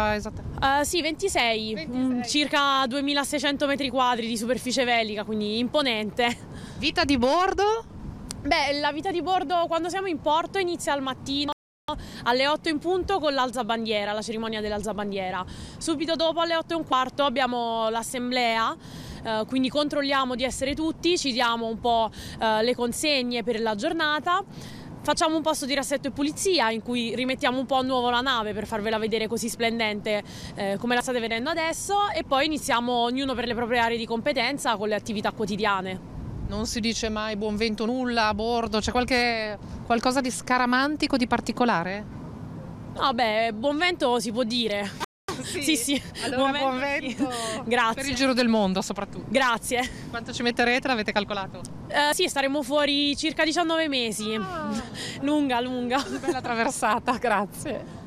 cosa esattamente? Sì, 26, circa 2600 metri quadri di superficie velica, quindi imponente. Vita di bordo? Beh, la vita di bordo quando siamo in porto inizia al mattino alle 8 in punto con l'alzabandiera, la cerimonia dell'alzabandiera. Subito dopo alle 8 e un quarto abbiamo l'assemblea, quindi controlliamo di essere tutti, ci diamo un po' le consegne per la giornata. Facciamo un posto di rassetto e pulizia in cui rimettiamo un po' a nuovo la nave per farvela vedere così splendente come la state vedendo adesso, e poi iniziamo ognuno per le proprie aree di competenza con le attività quotidiane. Non si dice mai buon vento nulla a bordo? C'è qualcosa di scaramantico, di particolare? No, beh, buon vento si può dire. Sì. Allora buon vento. Grazie. Per il giro del mondo soprattutto. Grazie. Quanto ci metterete? L'avete calcolato? Sì, staremo fuori circa 19 mesi. Lunga. Bella traversata, grazie.